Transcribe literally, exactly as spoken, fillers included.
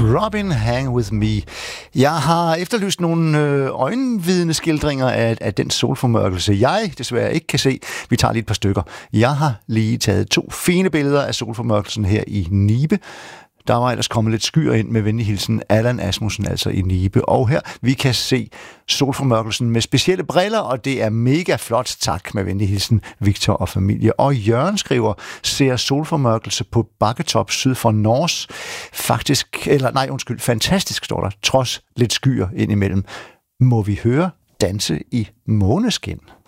Robin, Hang With Me. Jeg har efterlyst nogle øh, øjenvidneskildringer af, af den solformørkelse, jeg desværre ikke kan se. Vi tager lige et par stykker. Jeg har lige taget to fine billeder af solformørkelsen her i Nibe. Der var ellers kommet lidt skyer ind med venlig hilsen Allan Asmussen, altså i Nibe. Og her, vi kan se solformørkelsen med specielle briller, og det er mega flot. Tak med venlig hilsen, Victor og familie. Og Jørgen skriver, ser solformørkelse på bakketop syd for Nors. Faktisk, eller nej, undskyld, fantastisk står der, trods lidt skyer indimellem. Må vi høre danse i måneskin?